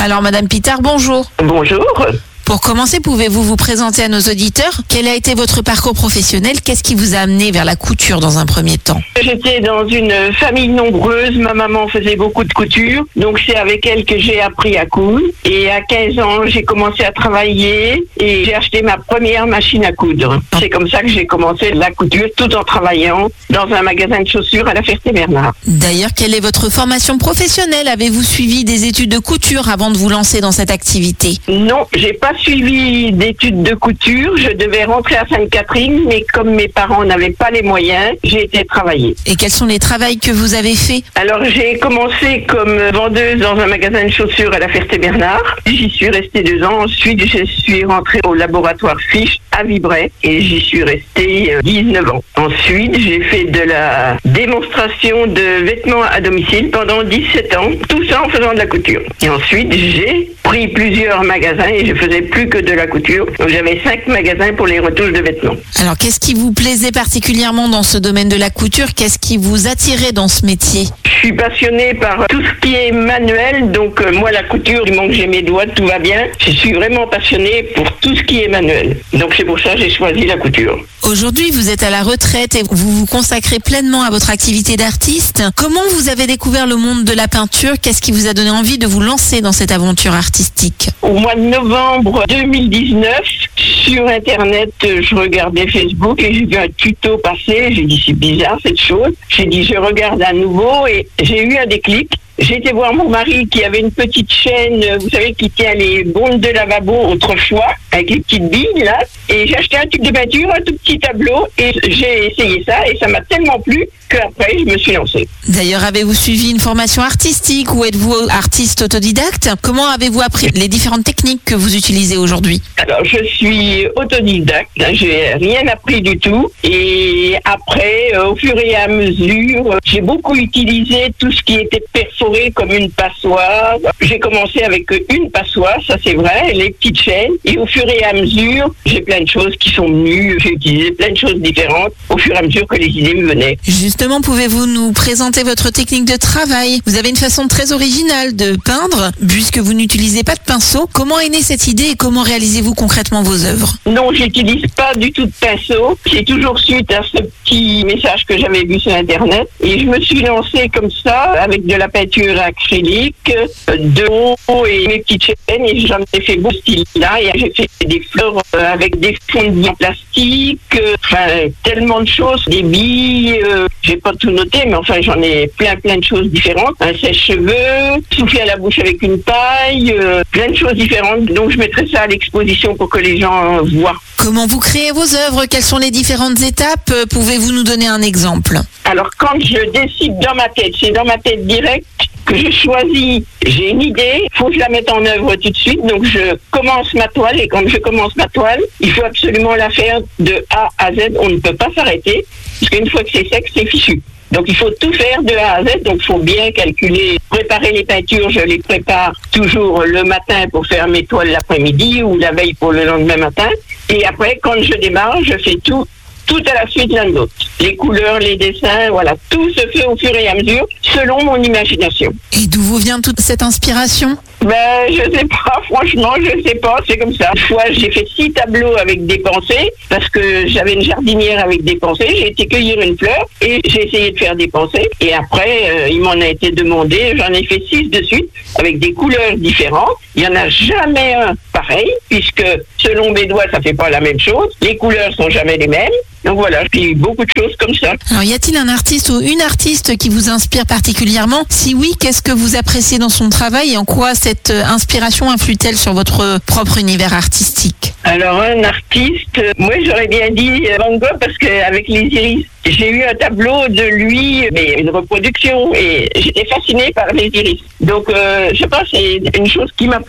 Alors Madame Pitard, bonjour. Bonjour. Pour commencer, pouvez-vous vous présenter à nos auditeurs? Quel a été votre parcours professionnel? Qu'est-ce qui vous a amené vers la couture dans un premier temps? J'étais dans une famille nombreuse. Ma maman faisait beaucoup de couture. Donc c'est avec elle que j'ai appris à coudre. Et à 15 ans, j'ai commencé à travailler et j'ai acheté ma première machine à coudre. C'est comme ça que j'ai commencé la couture tout en travaillant dans un magasin de chaussures à la Ferté-Bernard. D'ailleurs, quelle est votre formation professionnelle? Avez-vous suivi des études de couture avant de vous lancer dans cette activité? Non, j'ai pas suivi d'études de couture. Je devais rentrer à Sainte-Catherine, mais comme mes parents n'avaient pas les moyens, j'ai été travailler. Et quels sont les travails que vous avez faits? Alors j'ai commencé comme vendeuse dans un magasin de chaussures à la Ferté-Bernard. J'y suis restée 2 ans. Ensuite, je suis rentrée au laboratoire Fiche à Vibray et j'y suis restée 19 ans. Ensuite, j'ai fait de la démonstration de vêtements à domicile pendant 17 ans. Tout ça en faisant de la couture. Et ensuite, j'ai pris plusieurs magasins et je faisais plus que de la couture. Donc j'avais 5 magasins pour les retouches de vêtements. Alors, qu'est-ce qui vous plaisait particulièrement dans ce domaine de la couture? Qu'est-ce qui vous attirait dans ce métier? Je suis passionnée par tout ce qui est manuel, donc moi la couture, du moment que j'ai mes doigts, tout va bien. Je suis vraiment passionnée pour tout ce qui est manuel. Donc c'est pour ça que j'ai choisi la couture. Aujourd'hui, vous êtes à la retraite et vous vous consacrez pleinement à votre activité d'artiste. Comment vous avez découvert le monde de la peinture? Qu'est-ce qui vous a donné envie de vous lancer dans cette aventure artistique? Au mois de novembre 2019, sur Internet, je regardais Facebook et j'ai vu un tuto passer. J'ai dit, c'est bizarre cette chose. J'ai dit, je regarde à nouveau et j'ai eu un déclic. J'ai été voir mon mari qui avait une petite chaîne, vous savez, qui tient les bondes de lavabo autrefois, avec les petites billes là. Et j'ai acheté un tube de peinture, un tout petit tableau, et j'ai essayé ça, et ça m'a tellement plu qu'après, je me suis lancée. D'ailleurs, avez-vous suivi une formation artistique ou êtes-vous artiste autodidacte? Comment avez-vous appris les différentes techniques que vous utilisez aujourd'hui? Alors, je suis autodidacte, j'ai rien appris du tout. Et après, au fur et à mesure, j'ai beaucoup utilisé tout ce qui était perforé comme une passoire. J'ai commencé avec une passoire, ça c'est vrai, les petites chaînes. Et au fur et à mesure, j'ai plein de choses qui sont venues. J'ai utilisé plein de choses différentes au fur et à mesure que les idées me venaient. Justement, pouvez-vous nous présenter votre technique de travail? Vous avez une façon très originale de peindre, puisque vous n'utilisez pas de pinceau. Comment est née cette idée et comment réalisez-vous concrètement vos œuvres? Non, j'utilise pas du tout de pinceau. C'est toujours suite à ce petit message que j'avais vu sur Internet. Et je me suis lancée comme ça, avec de la peinture acrylique, de haut et mes petites chaînes. Et j'en ai fait beaucoup de styles là. Et j'ai fait des fleurs avec des fonds de en plastique. Enfin, tellement de choses. Des billes. J'ai pas tout noté, mais enfin, j'en ai plein de choses différentes. Un sèche-cheveux, souffler à la bouche avec une paille, plein de choses différentes. Donc, je mettrai ça à l'exposition pour que les gens voient. Comment vous créez vos œuvres? Quelles sont les différentes étapes? Pouvez-vous nous donner un exemple? Alors, quand je décide dans ma tête, c'est dans ma tête directe que je choisis, j'ai une idée, il faut que je la mette en œuvre tout de suite. Donc, je commence ma toile et quand je commence ma toile, il faut absolument la faire de A à Z. On ne peut pas s'arrêter parce qu'une fois que c'est sec, c'est fichu. Donc, il faut tout faire de A à Z. Donc, il faut bien calculer, préparer les peintures. Je les prépare toujours le matin pour faire mes toiles l'après-midi ou la veille pour le lendemain matin. Et après, quand je démarre, je fais tout à la suite l'un de l'autre. Les couleurs, les dessins, voilà. Tout se fait au fur et à mesure, selon mon imagination. Et d'où vous vient toute cette inspiration? Je sais pas, franchement, je sais pas, c'est comme ça. Une fois, j'ai fait 6 tableaux avec des pensées, parce que j'avais une jardinière avec des pensées, j'ai été cueillir une fleur, et j'ai essayé de faire des pensées, et après, il m'en a été demandé, j'en ai fait 6 de suite, avec des couleurs différentes. Il y en a jamais un pareil, puisque selon mes doigts, ça fait pas la même chose, les couleurs sont jamais les mêmes. Donc voilà, puis beaucoup de choses comme ça. Alors, y a-t-il un artiste ou une artiste qui vous inspire particulièrement? Si oui, qu'est-ce que vous appréciez dans son travail et en quoi cette inspiration influe-t-elle sur votre propre univers artistique? Alors, un artiste, moi j'aurais bien dit Van Gogh parce qu'avec les iris, j'ai eu un tableau de lui, mais une reproduction, et j'étais fascinée par les iris. Donc, je pense que c'est une chose qui m'a plu.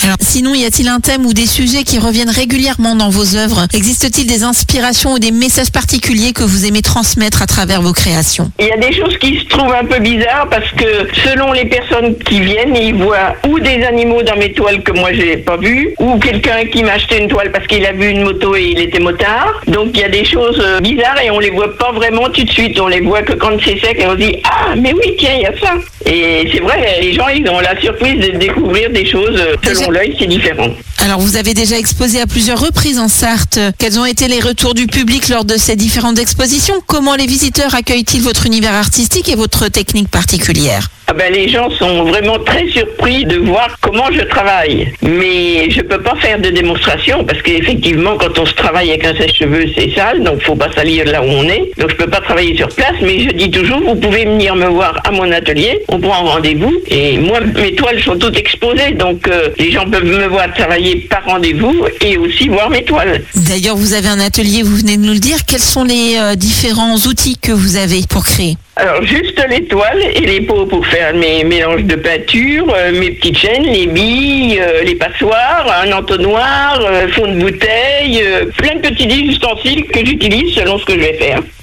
Alors, sinon, y a-t-il un thème ou des sujets qui reviennent régulièrement dans vos œuvres? Existe-t-il des inspirations ou des messages particuliers que vous aimez transmettre à travers vos créations? Il y a des choses qui se trouvent un peu bizarres parce que selon les personnes qui viennent, ils voient ou des animaux dans mes toiles que moi j'ai pas vues, ou quelqu'un qui m'a acheté une toile parce qu'il a vu une moto et il était motard. Donc il y a des choses bizarres et on les voit pas vraiment tout de suite. On les voit que quand c'est sec et on se dit ah mais oui tiens il y a ça. Et c'est vrai, les gens ils ont la surprise de découvrir des choses selon l'œil, c'est différent. Alors, vous avez déjà exposé à plusieurs reprises en Sarthe. Quels ont été les retours du public lors de ces différentes expositions? Comment les visiteurs accueillent-ils votre univers artistique et votre technique particulière? Les gens sont vraiment très surpris de voir comment je travaille. Mais je peux pas faire de démonstration parce qu'effectivement, quand on se travaille avec un sèche-cheveux, c'est sale, donc faut pas salir là où on est. Donc je peux pas travailler sur place, mais je dis toujours, vous pouvez venir me voir à mon atelier, on prend rendez-vous. Et moi, mes toiles sont toutes exposées, donc les gens peuvent me voir travailler par rendez-vous et aussi voir mes toiles. D'ailleurs, vous avez un atelier, vous venez de nous le dire. Quels sont les différents outils que vous avez pour créer? Alors, juste les toiles et les pots pour faire mes mélanges de peinture, mes petites chaînes, les billes, les passoires, un entonnoir, fond de bouteille, plein de petits ustensiles que j'utilise selon ce que je vais faire.